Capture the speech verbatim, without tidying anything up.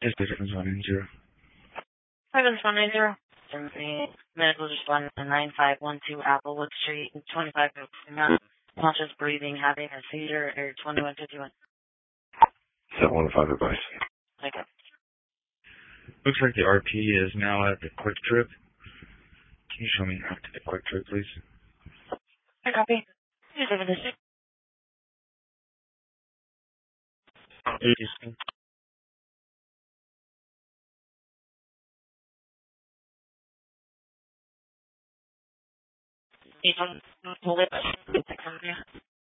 Yes, the difference one nine zero. Seven one nine zero. Seventeen medical just one nine five one two Applewood Street, twenty five conscious breathing, having a seizure, or twenty one fifty one. seven one five advice. Okay. Looks like the R P is now at the Quick Trip. Can you show me how to the Quick Trip, please? I copy. Just over this. Interesting. Eight one. Pull it.